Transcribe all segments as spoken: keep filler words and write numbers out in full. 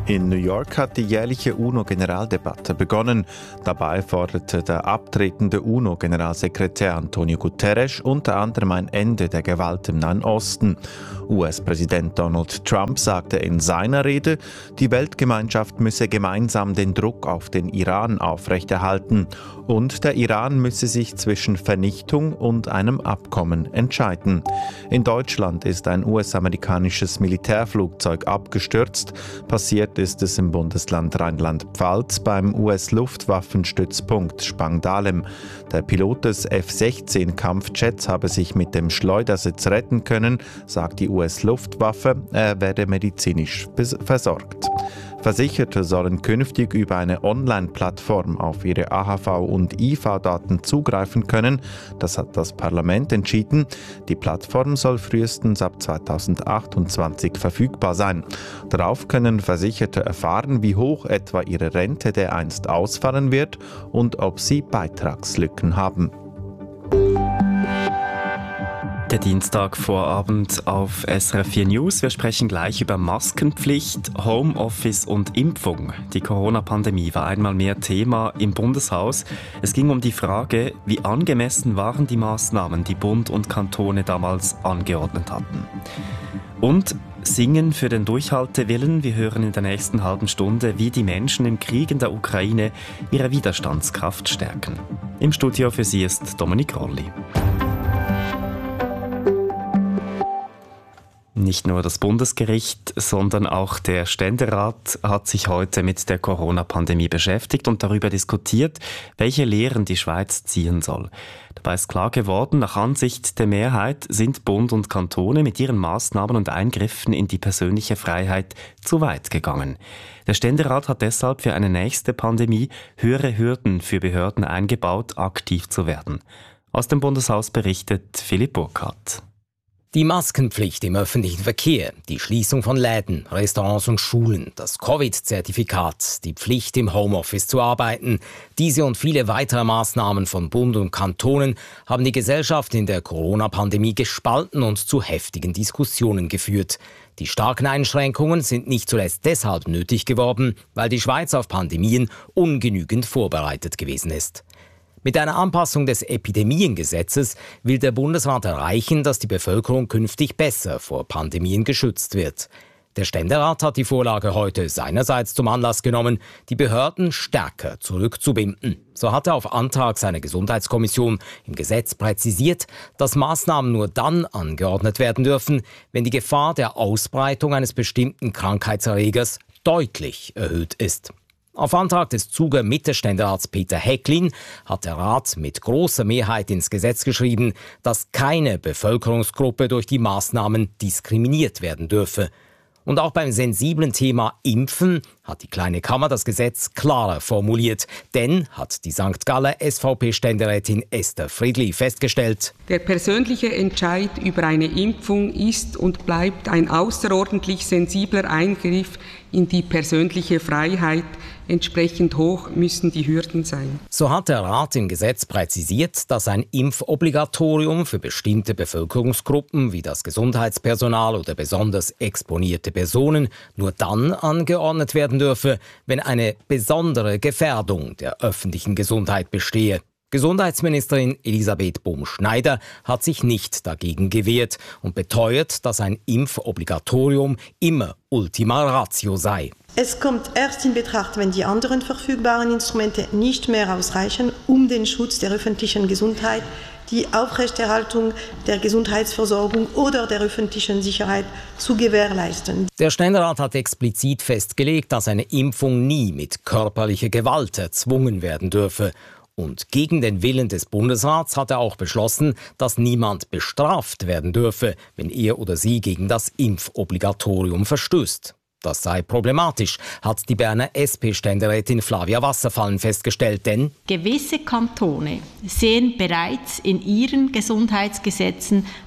In New York hat die jährliche UNO-Generaldebatte begonnen. Dabei forderte der abtretende UNO-Generalsekretär Antonio Guterres unter anderem ein Ende der Gewalt im Nahen Osten. U S-Präsident Donald Trump sagte in seiner Rede, die Weltgemeinschaft müsse gemeinsam den Druck auf den Iran aufrechterhalten und der Iran müsse sich zwischen Vernichtung und einem Abkommen entscheiden. In Deutschland ist ein U S-amerikanisches Militärflugzeug abgestürzt. Passiert ist es im Bundesland Rheinland-Pfalz beim U S-Luftwaffenstützpunkt Spangdahlem. Der Pilot des F sechzehn Kampfjets habe sich mit dem Schleudersitz retten können, sagt die U S-Luftwaffe, er werde medizinisch versorgt. Versicherte sollen künftig über eine Online-Plattform auf ihre A H V- und I V-Daten zugreifen können. Das hat das Parlament entschieden. Die Plattform soll frühestens ab zweitausendachtundzwanzig verfügbar sein. Darauf können Versicherte erfahren, wie hoch etwa ihre Rente dereinst ausfallen wird und ob sie Beitragslücken haben. Der Dienstagvorabend auf S R F vier News. Wir sprechen gleich über Maskenpflicht, Homeoffice und Impfung. Die Corona-Pandemie war einmal mehr Thema im Bundeshaus. Es ging um die Frage, wie angemessen waren die Maßnahmen, die Bund und Kantone damals angeordnet hatten. Und Singen für den Durchhaltewillen. Wir hören in der nächsten halben Stunde, wie die Menschen im Krieg in der Ukraine ihre Widerstandskraft stärken. Im Studio für Sie ist Dominik Rolli. Nicht nur das Bundesgericht, sondern auch der Ständerat hat sich heute mit der Corona-Pandemie beschäftigt und darüber diskutiert, welche Lehren die Schweiz ziehen soll. Dabei ist klar geworden, nach Ansicht der Mehrheit sind Bund und Kantone mit ihren Maßnahmen und Eingriffen in die persönliche Freiheit zu weit gegangen. Der Ständerat hat deshalb für eine nächste Pandemie höhere Hürden für Behörden eingebaut, aktiv zu werden. Aus dem Bundeshaus berichtet Philipp Burkhardt. Die Maskenpflicht im öffentlichen Verkehr, die Schließung von Läden, Restaurants und Schulen, das Covid-Zertifikat, die Pflicht im Homeoffice zu arbeiten. Diese und viele weitere Maßnahmen von Bund und Kantonen haben die Gesellschaft in der Corona-Pandemie gespalten und zu heftigen Diskussionen geführt. Die starken Einschränkungen sind nicht zuletzt deshalb nötig geworden, weil die Schweiz auf Pandemien ungenügend vorbereitet gewesen ist. Mit einer Anpassung des Epidemiengesetzes will der Bundesrat erreichen, dass die Bevölkerung künftig besser vor Pandemien geschützt wird. Der Ständerat hat die Vorlage heute seinerseits zum Anlass genommen, die Behörden stärker zurückzubinden. So hat er auf Antrag seiner Gesundheitskommission im Gesetz präzisiert, dass Maßnahmen nur dann angeordnet werden dürfen, wenn die Gefahr der Ausbreitung eines bestimmten Krankheitserregers deutlich erhöht ist. Auf Antrag des Zuger Mitte-Ständerats Peter Häcklin hat der Rat mit großer Mehrheit ins Gesetz geschrieben, dass keine Bevölkerungsgruppe durch die Maßnahmen diskriminiert werden dürfe. Und auch beim sensiblen Thema Impfen hat die Kleine Kammer das Gesetz klarer formuliert. Denn, hat die Sankt Galler S V P-Ständerätin Esther Friedli festgestellt, der persönliche Entscheid über eine Impfung ist und bleibt ein außerordentlich sensibler Eingriff in die persönliche Freiheit. Entsprechend hoch müssen die Hürden sein. So hat der Rat im Gesetz präzisiert, dass ein Impfobligatorium für bestimmte Bevölkerungsgruppen wie das Gesundheitspersonal oder besonders exponierte Personen nur dann angeordnet werden dürfe, wenn eine besondere Gefährdung der öffentlichen Gesundheit bestehe. Gesundheitsministerin Elisabeth Bohm-Schneider hat sich nicht dagegen gewehrt und beteuert, dass ein Impfobligatorium immer Ultima Ratio sei. Es kommt erst in Betracht, wenn die anderen verfügbaren Instrumente nicht mehr ausreichen, um den Schutz der öffentlichen Gesundheit, die Aufrechterhaltung der Gesundheitsversorgung oder der öffentlichen Sicherheit zu gewährleisten. Der Ständerat hat explizit festgelegt, dass eine Impfung nie mit körperlicher Gewalt erzwungen werden dürfe. Und gegen den Willen des Bundesrats hat er auch beschlossen, dass niemand bestraft werden dürfe, wenn er oder sie gegen das Impfobligatorium verstößt. Das sei problematisch, hat die Berner S P-Ständerätin Flavia Wasserfallen festgestellt, denn gewisse Kantone sehen bereits in ihren Gesundheitsgesetzen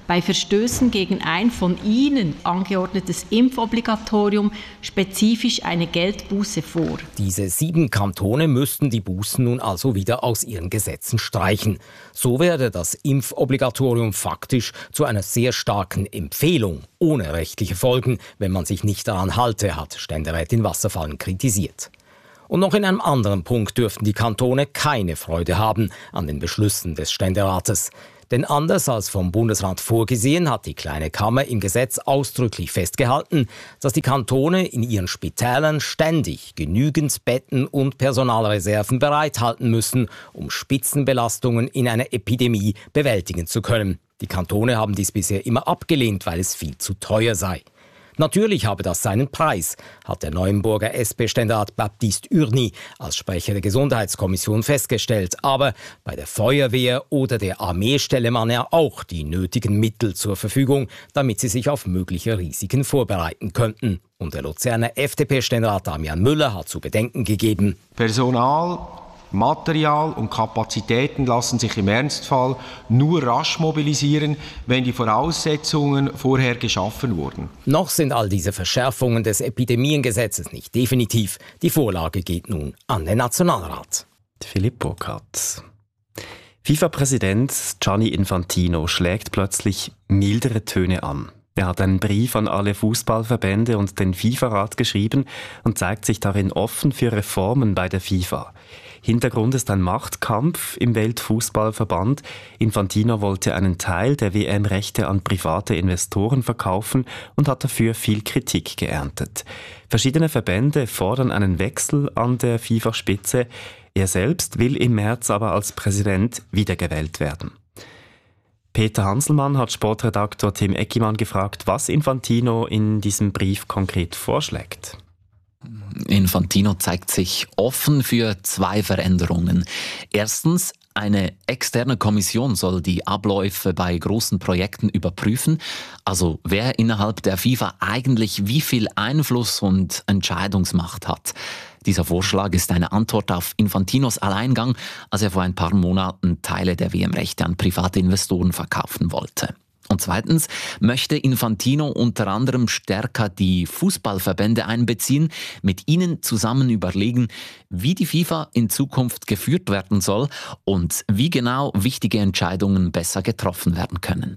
bei Verstößen gegen ein von ihnen angeordnetes Impfobligatorium spezifisch eine Geldbuße vor. Diese sieben Kantone müssten die Bußen nun also wieder aus ihren Gesetzen streichen. So werde das Impfobligatorium faktisch zu einer sehr starken Empfehlung, ohne rechtliche Folgen, wenn man sich nicht daran halte, hat Ständerätin Wasserfallen kritisiert. Und noch in einem anderen Punkt dürften die Kantone keine Freude haben an den Beschlüssen des Ständerates. Denn anders als vom Bundesrat vorgesehen, hat die Kleine Kammer im Gesetz ausdrücklich festgehalten, dass die Kantone in ihren Spitälern ständig genügend Betten und Personalreserven bereithalten müssen, um Spitzenbelastungen in einer Epidemie bewältigen zu können. Die Kantone haben dies bisher immer abgelehnt, weil es viel zu teuer sei. Natürlich habe das seinen Preis, hat der Neuenburger S P-Ständerat Baptiste Urny als Sprecher der Gesundheitskommission festgestellt. Aber bei der Feuerwehr oder der Armee stelle man ja auch die nötigen Mittel zur Verfügung, damit sie sich auf mögliche Risiken vorbereiten könnten. Und der Luzerner F D P-Ständerat Damian Müller hat zu bedenken gegeben: Personal, Material und Kapazitäten lassen sich im Ernstfall nur rasch mobilisieren, wenn die Voraussetzungen vorher geschaffen wurden. Noch sind all diese Verschärfungen des Epidemiengesetzes nicht definitiv. Die Vorlage geht nun an den Nationalrat. Philipp Burkhardt. FIFA-Präsident Gianni Infantino schlägt plötzlich mildere Töne an. Er hat einen Brief an alle Fußballverbände und den FIFA-Rat geschrieben und zeigt sich darin offen für Reformen bei der FIFA. Hintergrund ist ein Machtkampf im Weltfußballverband. Infantino wollte einen Teil der W M-Rechte an private Investoren verkaufen und hat dafür viel Kritik geerntet. Verschiedene Verbände fordern einen Wechsel an der FIFA-Spitze. Er selbst will im März aber als Präsident wiedergewählt werden. Peter Hanselmann hat Sportredaktor Tim Eckimann gefragt, was Infantino in diesem Brief konkret vorschlägt. Infantino zeigt sich offen für zwei Veränderungen. Erstens, eine externe Kommission soll die Abläufe bei großen Projekten überprüfen. Also wer innerhalb der FIFA eigentlich wie viel Einfluss und Entscheidungsmacht hat. Dieser Vorschlag ist eine Antwort auf Infantinos Alleingang, als er vor ein paar Monaten Teile der W M-Rechte an private Investoren verkaufen wollte. Und zweitens möchte Infantino unter anderem stärker die Fußballverbände einbeziehen, mit ihnen zusammen überlegen, wie die FIFA in Zukunft geführt werden soll und wie genau wichtige Entscheidungen besser getroffen werden können.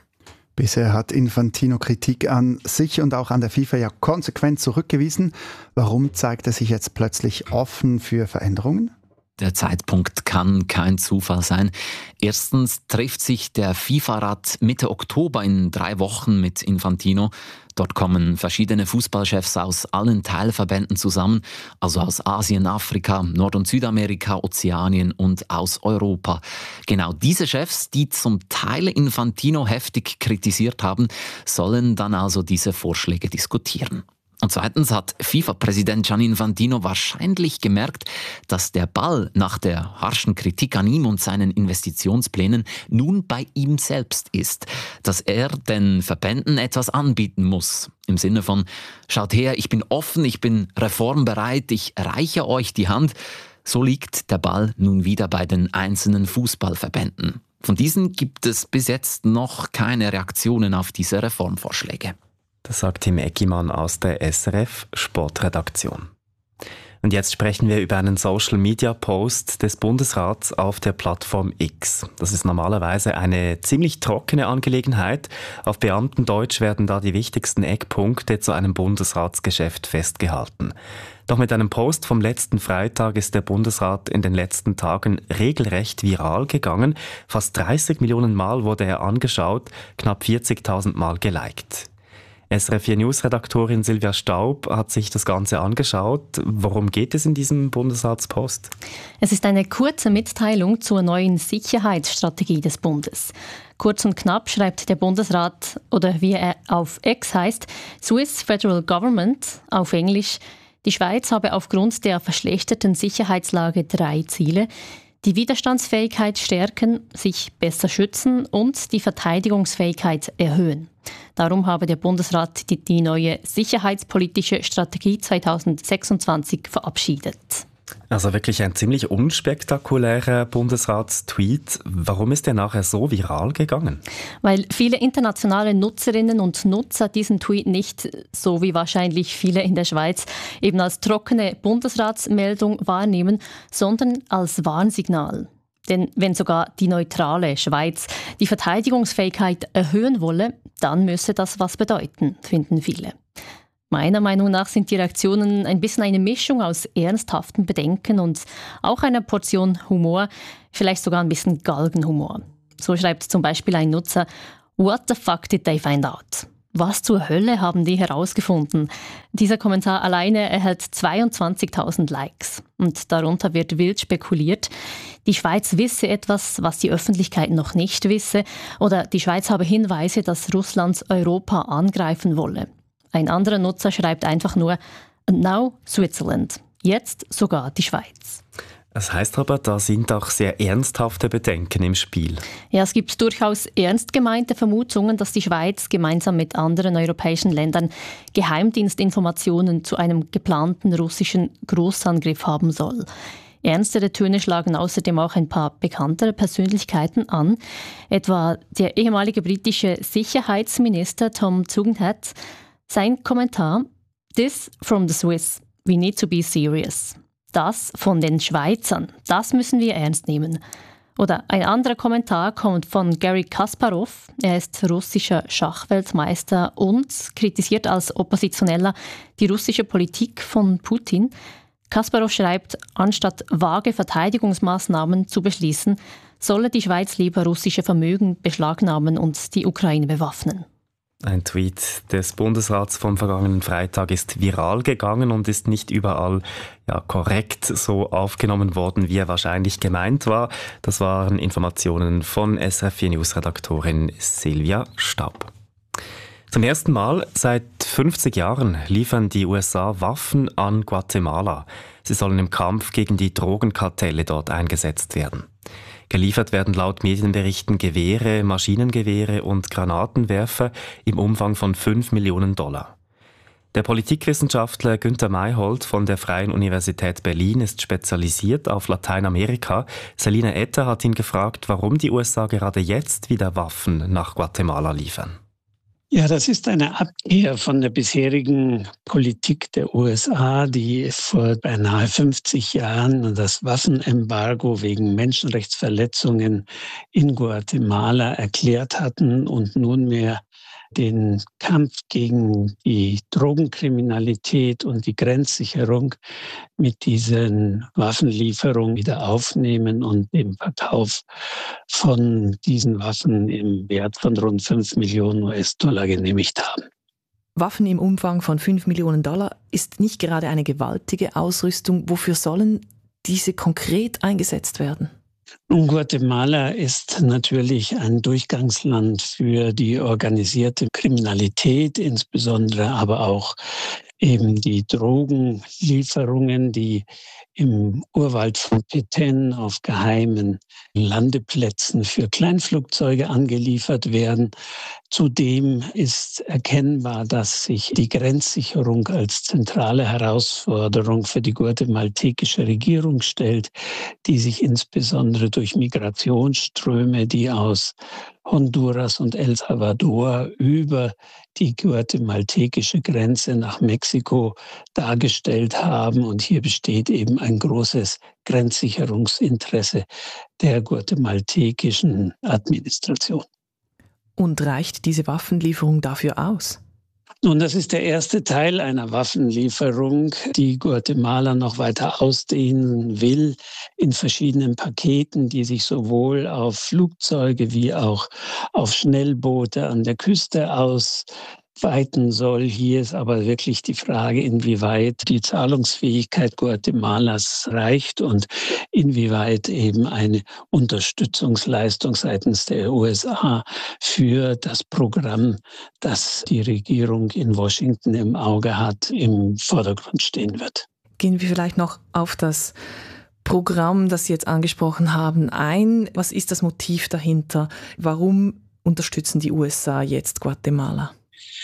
Bisher hat Infantino Kritik an sich und auch an der FIFA ja konsequent zurückgewiesen. Warum zeigt er sich jetzt plötzlich offen für Veränderungen? Der Zeitpunkt kann kein Zufall sein. Erstens trifft sich der FIFA-Rat Mitte Oktober in drei Wochen mit Infantino. Dort kommen verschiedene Fußballchefs aus allen Teilverbänden zusammen, also aus Asien, Afrika, Nord- und Südamerika, Ozeanien und aus Europa. Genau diese Chefs, die zum Teil Infantino heftig kritisiert haben, sollen dann also diese Vorschläge diskutieren. Und zweitens hat FIFA-Präsident Gianni Infantino wahrscheinlich gemerkt, dass der Ball nach der harschen Kritik an ihm und seinen Investitionsplänen nun bei ihm selbst ist. Dass er den Verbänden etwas anbieten muss. Im Sinne von, schaut her, ich bin offen, ich bin reformbereit, ich reiche euch die Hand. So liegt der Ball nun wieder bei den einzelnen Fußballverbänden. Von diesen gibt es bis jetzt noch keine Reaktionen auf diese Reformvorschläge. Das sagt Tim Eckimann aus der S R F Sportredaktion. Und jetzt sprechen wir über einen Social-Media-Post des Bundesrats auf der Plattform X. Das ist normalerweise eine ziemlich trockene Angelegenheit. Auf Beamtendeutsch werden da die wichtigsten Eckpunkte zu einem Bundesratsgeschäft festgehalten. Doch mit einem Post vom letzten Freitag ist der Bundesrat in den letzten Tagen regelrecht viral gegangen. Fast dreißig Millionen Mal wurde er angeschaut, knapp vierzigtausend Mal geliked. S R F vier News-Redaktorin Silvia Staub hat sich das Ganze angeschaut. Worum geht es in diesem Bundesratspost? Es ist eine kurze Mitteilung zur neuen Sicherheitsstrategie des Bundes. Kurz und knapp schreibt der Bundesrat, oder wie er auf X heißt, Swiss Federal Government, auf Englisch, die Schweiz habe aufgrund der verschlechterten Sicherheitslage drei Ziele: die Widerstandsfähigkeit stärken, sich besser schützen und die Verteidigungsfähigkeit erhöhen. Darum habe der Bundesrat die, die neue sicherheitspolitische Strategie zweitausendsechsundzwanzig verabschiedet. Also wirklich ein ziemlich unspektakulärer Bundesratstweet. Warum ist der nachher so viral gegangen? Weil viele internationale Nutzerinnen und Nutzer diesen Tweet nicht, so wie wahrscheinlich viele in der Schweiz, eben als trockene Bundesratsmeldung wahrnehmen, sondern als Warnsignal. Denn wenn sogar die neutrale Schweiz die Verteidigungsfähigkeit erhöhen wolle, dann müsse das was bedeuten, finden viele. Meiner Meinung nach sind die Reaktionen ein bisschen eine Mischung aus ernsthaften Bedenken und auch einer Portion Humor, vielleicht sogar ein bisschen Galgenhumor. So schreibt zum Beispiel ein Nutzer: "What the fuck did they find out?" Was zur Hölle haben die herausgefunden? Dieser Kommentar alleine erhält zweiundzwanzigtausend Likes. Und darunter wird wild spekuliert, die Schweiz wisse etwas, was die Öffentlichkeit noch nicht wisse, oder die Schweiz habe Hinweise, dass Russland Europa angreifen wolle. Ein anderer Nutzer schreibt einfach nur "And now Switzerland." Jetzt sogar die Schweiz. Das heißt aber, da sind auch sehr ernsthafte Bedenken im Spiel. Ja, es gibt durchaus ernst gemeinte Vermutungen, dass die Schweiz gemeinsam mit anderen europäischen Ländern Geheimdienstinformationen zu einem geplanten russischen Großangriff haben soll. Ernstere Töne schlagen außerdem auch ein paar bekanntere Persönlichkeiten an, etwa der ehemalige britische Sicherheitsminister Tom Tugendhat. Sein Kommentar: "This from the Swiss. We need to be serious." Das von den Schweizern, das müssen wir ernst nehmen. Oder ein anderer Kommentar kommt von Garry Kasparov. Er ist russischer Schachweltmeister und kritisiert als Oppositioneller die russische Politik von Putin. Kasparov schreibt, anstatt vage Verteidigungsmaßnahmen zu beschließen, solle die Schweiz lieber russische Vermögen beschlagnahmen und die Ukraine bewaffnen. Ein Tweet des Bundesrats vom vergangenen Freitag ist viral gegangen und ist nicht überall ja, korrekt so aufgenommen worden, wie er wahrscheinlich gemeint war. Das waren Informationen von S R F vier News-Redaktorin Silvia Staub. Zum ersten Mal seit fünfzig Jahren liefern die U S A Waffen an Guatemala. Sie sollen im Kampf gegen die Drogenkartelle dort eingesetzt werden. Geliefert werden laut Medienberichten Gewehre, Maschinengewehre und Granatenwerfer im Umfang von fünf Millionen Dollar. Der Politikwissenschaftler Günther Mayhold von der Freien Universität Berlin ist spezialisiert auf Lateinamerika. Selina Etter hat ihn gefragt, warum die U S A gerade jetzt wieder Waffen nach Guatemala liefern. Ja, das ist eine Abkehr von der bisherigen Politik der U S A, die vor beinahe fünfzig Jahren das Waffenembargo wegen Menschenrechtsverletzungen in Guatemala erklärt hatten und nunmehr den Kampf gegen die Drogenkriminalität und die Grenzsicherung mit diesen Waffenlieferungen wieder aufnehmen und den Verkauf von diesen Waffen im Wert von rund fünf Millionen U S-Dollar genehmigt haben. Waffen im Umfang von fünf Millionen Dollar ist nicht gerade eine gewaltige Ausrüstung. Wofür sollen diese konkret eingesetzt werden? Nun, Guatemala ist natürlich ein Durchgangsland für die organisierte Kriminalität, insbesondere aber auch eben die Drogenlieferungen, die im Urwald von Petén auf geheimen Landeplätzen für Kleinflugzeuge angeliefert werden. Zudem ist erkennbar, dass sich die Grenzsicherung als zentrale Herausforderung für die guatemaltekische Regierung stellt, die sich insbesondere durch Migrationsströme, die aus Honduras und El Salvador über die guatemaltekische Grenze nach Mexiko dargestellt haben. Und hier besteht eben ein großes Grenzsicherungsinteresse der guatemaltekischen Administration. Und reicht diese Waffenlieferung dafür aus? Nun, das ist der erste Teil einer Waffenlieferung, die Guatemala noch weiter ausdehnen will in verschiedenen Paketen, die sich sowohl auf Flugzeuge wie auch auf Schnellboote an der Küste ausweiten soll. Hier ist aber wirklich die Frage, inwieweit die Zahlungsfähigkeit Guatemalas reicht und inwieweit eben eine Unterstützungsleistung seitens der U S A für das Programm, das die Regierung in Washington im Auge hat, im Vordergrund stehen wird. Gehen wir vielleicht noch auf das Programm, das Sie jetzt angesprochen haben, ein. Was ist das Motiv dahinter? Warum unterstützen die U S A jetzt Guatemala?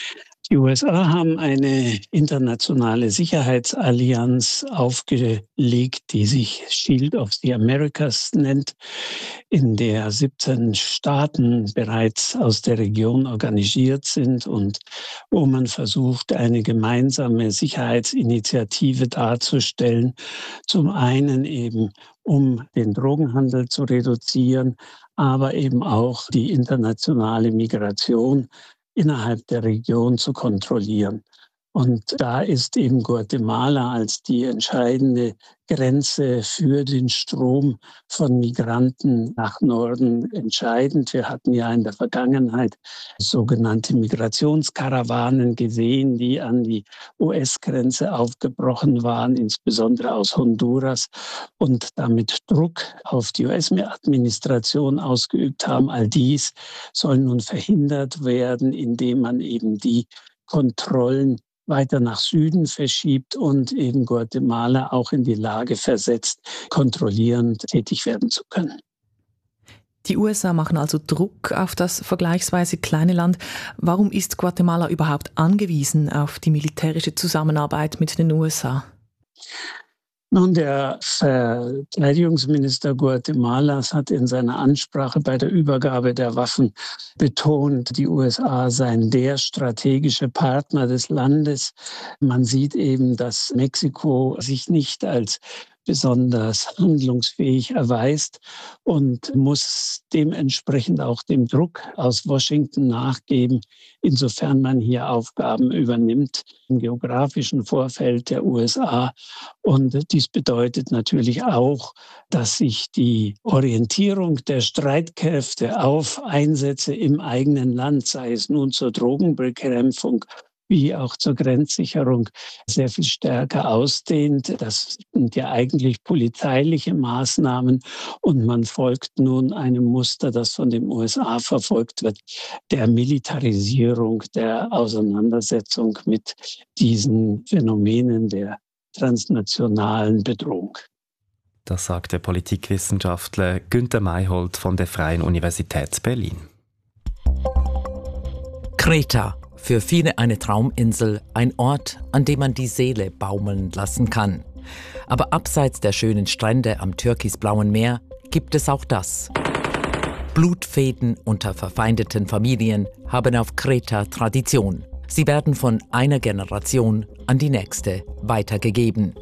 Die U S A haben eine internationale Sicherheitsallianz aufgelegt, die sich Shield of the Americas nennt, in der siebzehn Staaten bereits aus der Region organisiert sind und wo man versucht, eine gemeinsame Sicherheitsinitiative darzustellen. Zum einen eben, um den Drogenhandel zu reduzieren, aber eben auch die internationale Migration innerhalb der Region zu kontrollieren. Und da ist eben Guatemala als die entscheidende Grenze für den Strom von Migranten nach Norden entscheidend. Wir hatten ja in der Vergangenheit sogenannte Migrationskarawanen gesehen, die an die U S-Grenze aufgebrochen waren, insbesondere aus Honduras, und damit Druck auf die U S-Administration ausgeübt haben. All dies soll nun verhindert werden, indem man eben die Kontrollen weiter nach Süden verschiebt und eben Guatemala auch in die Lage versetzt, kontrollierend tätig werden zu können. Die U S A machen also Druck auf das vergleichsweise kleine Land. Warum ist Guatemala überhaupt angewiesen auf die militärische Zusammenarbeit mit den U S A? Nun, der Verteidigungsminister Guatemalas hat in seiner Ansprache bei der Übergabe der Waffen betont, die U S A seien der strategische Partner des Landes. Man sieht eben, dass Mexiko sich nicht als besonders handlungsfähig erweist und muss dementsprechend auch dem Druck aus Washington nachgeben, insofern man hier Aufgaben übernimmt im geografischen Vorfeld der U S A. Und dies bedeutet natürlich auch, dass sich die Orientierung der Streitkräfte auf Einsätze im eigenen Land, sei es nun zur Drogenbekämpfung wie auch zur Grenzsicherung, sehr viel stärker ausdehnt. Das sind ja eigentlich polizeiliche Maßnahmen und man folgt nun einem Muster, das von den U S A verfolgt wird, der Militarisierung, der Auseinandersetzung mit diesen Phänomenen der transnationalen Bedrohung. Das sagt der Politikwissenschaftler Günther Mayhold von der Freien Universität Berlin. Kreta. Für viele eine Trauminsel, ein Ort, an dem man die Seele baumeln lassen kann. Aber abseits der schönen Strände am türkisblauen Meer gibt es auch das. Blutfäden unter verfeindeten Familien haben auf Kreta Tradition. Sie werden von einer Generation an die nächste weitergegeben.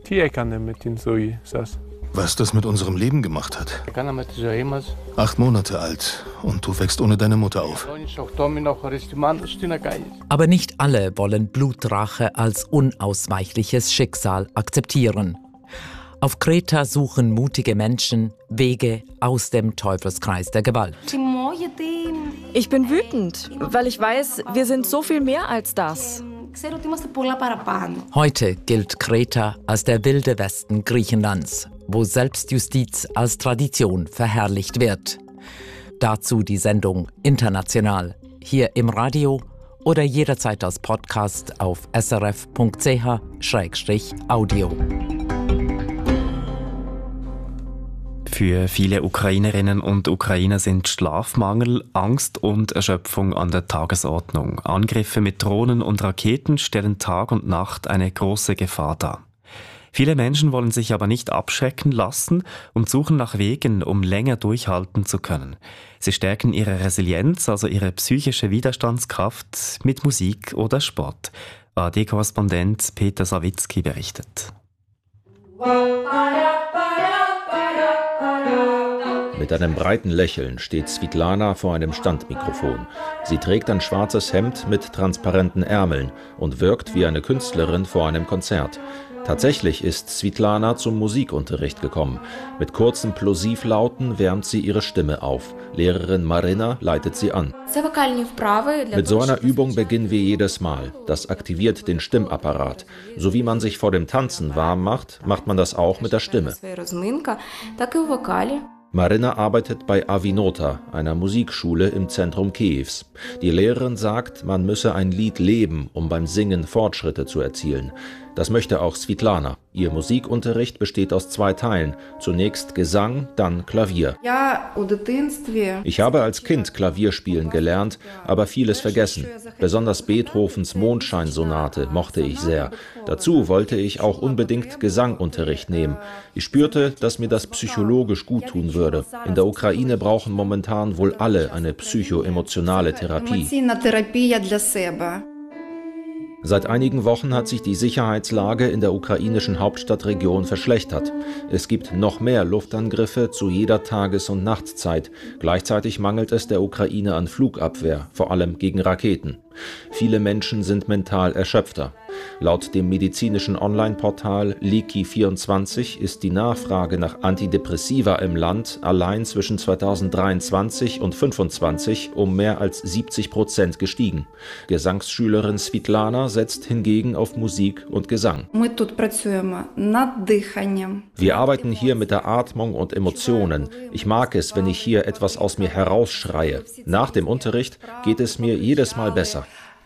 Was das mit unserem Leben gemacht hat. Acht Monate alt und du wächst ohne deine Mutter auf. Aber nicht alle wollen Blutrache als unausweichliches Schicksal akzeptieren. Auf Kreta suchen mutige Menschen Wege aus dem Teufelskreis der Gewalt. Ich bin wütend, weil ich weiß, wir sind so viel mehr als das. Heute gilt Kreta als der wilde Westen Griechenlands, wo Selbstjustiz als Tradition verherrlicht wird. Dazu die Sendung International, hier im Radio oder jederzeit als Podcast auf s r f punkt c h slash audio. Für viele Ukrainerinnen und Ukrainer sind Schlafmangel, Angst und Erschöpfung an der Tagesordnung. Angriffe mit Drohnen und Raketen stellen Tag und Nacht eine große Gefahr dar. Viele Menschen wollen sich aber nicht abschrecken lassen und suchen nach Wegen, um länger durchhalten zu können. Sie stärken ihre Resilienz, also ihre psychische Widerstandskraft, mit Musik oder Sport. A R D-Korrespondent Peter Sawicki berichtet. Mit einem breiten Lächeln steht Svitlana vor einem Standmikrofon. Sie trägt ein schwarzes Hemd mit transparenten Ärmeln und wirkt wie eine Künstlerin vor einem Konzert. Tatsächlich ist Svitlana zum Musikunterricht gekommen. Mit kurzen Plosivlauten wärmt sie ihre Stimme auf. Lehrerin Marina leitet sie an. Mit so einer Übung beginnen wir jedes Mal. Das aktiviert den Stimmapparat. So wie man sich vor dem Tanzen warm macht, macht man das auch mit der Stimme. Marina arbeitet bei Avinota, einer Musikschule im Zentrum Kiews. Die Lehrerin sagt, man müsse ein Lied leben, um beim Singen Fortschritte zu erzielen. Das möchte auch Svitlana. Ihr Musikunterricht besteht aus zwei Teilen. Zunächst Gesang, dann Klavier. Ich habe als Kind Klavierspielen gelernt, aber vieles vergessen. Besonders Beethovens Mondscheinsonate mochte ich sehr. Dazu wollte ich auch unbedingt Gesangunterricht nehmen. Ich spürte, dass mir das psychologisch gut tun würde. In der Ukraine brauchen momentan wohl alle eine psychoemotionale Therapie. Seit einigen Wochen hat sich die Sicherheitslage in der ukrainischen Hauptstadtregion verschlechtert. Es gibt noch mehr Luftangriffe zu jeder Tages- und Nachtzeit. Gleichzeitig mangelt es der Ukraine an Flugabwehr, vor allem gegen Raketen. Viele Menschen sind mental erschöpfter. Laut dem medizinischen Online-Portal Leki vierundzwanzig ist die Nachfrage nach Antidepressiva im Land allein zwischen zweitausenddreiundzwanzig und zweitausendfünfundzwanzig um mehr als siebzig Prozent gestiegen. Gesangsschülerin Svitlana setzt hingegen auf Musik und Gesang. Wir arbeiten hier mit der Atmung und Emotionen. Ich mag es, wenn ich hier etwas aus mir herausschreie. Nach dem Unterricht geht es mir jedes Mal besser.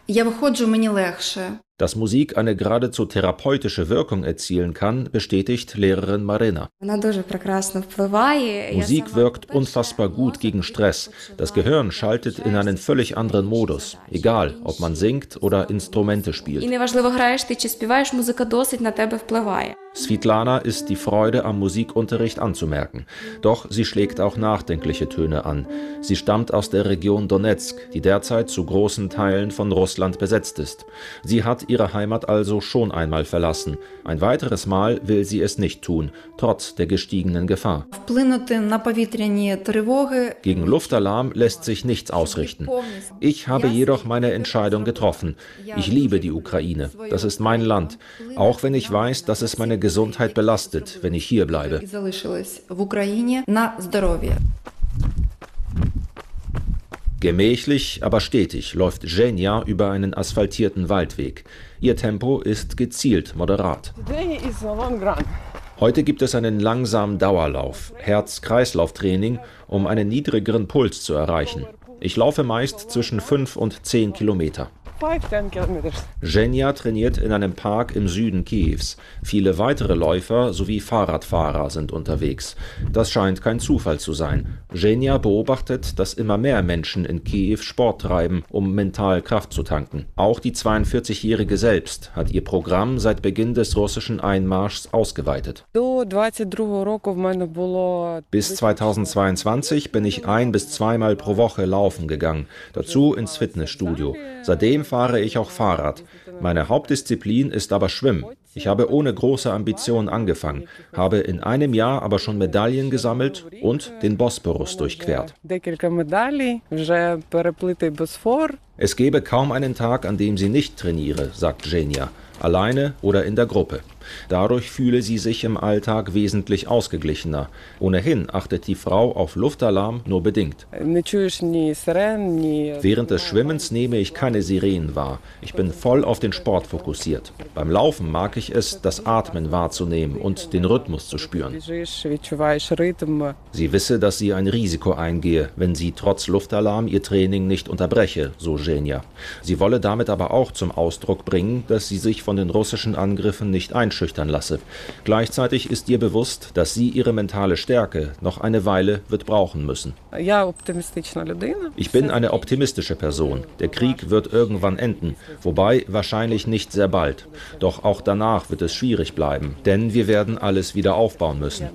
Dass Musik eine geradezu therapeutische Wirkung erzielen kann, bestätigt Lehrerin Marina. Musik wirkt unfassbar gut gegen Stress. Das Gehirn schaltet in einen völlig anderen Modus, egal ob man singt oder Instrumente spielt. Svitlana ist die Freude am Musikunterricht anzumerken. Doch sie schlägt auch nachdenkliche Töne an. Sie stammt aus der Region Donezk, die derzeit zu großen Teilen von Russland besetzt ist. Sie hat ihre Heimat also schon einmal verlassen. Ein weiteres Mal will sie es nicht tun, trotz der gestiegenen Gefahr. Gegen Luftalarm lässt sich nichts ausrichten. Ich habe jedoch meine Entscheidung getroffen. Ich liebe die Ukraine. Das ist mein Land. Auch wenn ich weiß, dass es meine Gesundheit belastet, wenn ich hier bleibe. Gemächlich, aber stetig läuft Zhenya über einen asphaltierten Waldweg. Ihr Tempo ist gezielt moderat. Heute gibt es einen langsamen Dauerlauf, Herz-Kreislauf-Training, um einen niedrigeren Puls zu erreichen. Ich laufe meist zwischen fünf und zehn Kilometer. Zhenya trainiert in einem Park im Süden Kiews. Viele weitere Läufer sowie Fahrradfahrer sind unterwegs. Das scheint kein Zufall zu sein. Zhenya beobachtet, dass immer mehr Menschen in Kiew Sport treiben, um mental Kraft zu tanken. Auch die zweiundvierzigjährige selbst hat ihr Programm seit Beginn des russischen Einmarschs ausgeweitet. Bis zweitausendzweiundzwanzig bin ich ein- bis zweimal pro Woche laufen gegangen, dazu ins Fitnessstudio. Seitdem fahre ich auch Fahrrad. Meine Hauptdisziplin ist aber Schwimmen. Ich habe ohne große Ambition angefangen, habe in einem Jahr aber schon Medaillen gesammelt und den Bosporus durchquert. Es gäbe kaum einen Tag, an dem sie nicht trainiere, sagt Zhenya, alleine oder in der Gruppe. Dadurch fühle sie sich im Alltag wesentlich ausgeglichener. Ohnehin achtet die Frau auf Luftalarm nur bedingt. Während des Schwimmens nehme ich keine Sirenen wahr. Ich bin voll auf den Sport fokussiert. Beim Laufen mag ich es, das Atmen wahrzunehmen und den Rhythmus zu spüren. Sie wisse, dass sie ein Risiko eingehe, wenn sie trotz Luftalarm ihr Training nicht unterbreche, so Zhenya. Sie wolle damit aber auch zum Ausdruck bringen, dass sie sich von den russischen Angriffen nicht einschüchtern lasse. Gleichzeitig ist ihr bewusst, dass sie ihre mentale Stärke noch eine Weile wird brauchen müssen. Ich bin eine optimistische Person. Der Krieg wird irgendwann enden, wobei wahrscheinlich nicht sehr bald. Doch auch danach wird es schwierig bleiben, denn wir werden alles wieder aufbauen müssen.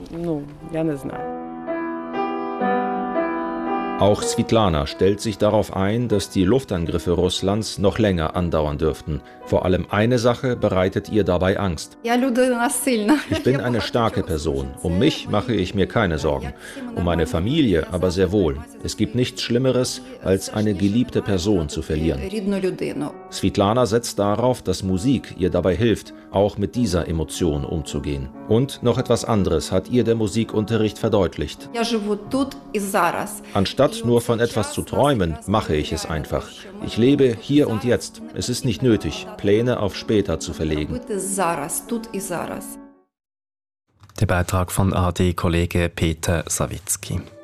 Auch Svitlana stellt sich darauf ein, dass die Luftangriffe Russlands noch länger andauern dürften. Vor allem eine Sache bereitet ihr dabei Angst. Ich bin eine starke Person. Um mich mache ich mir keine Sorgen. Um meine Familie aber sehr wohl. Es gibt nichts Schlimmeres, als eine geliebte Person zu verlieren. Svitlana setzt darauf, dass Musik ihr dabei hilft, auch mit dieser Emotion umzugehen. Und noch etwas anderes hat ihr der Musikunterricht verdeutlicht. Anstatt nur von etwas zu träumen, mache ich es einfach. Ich lebe hier und jetzt. Es ist nicht nötig, Pläne auf später zu verlegen. Der Beitrag von A D-Kollege Peter Sawicki.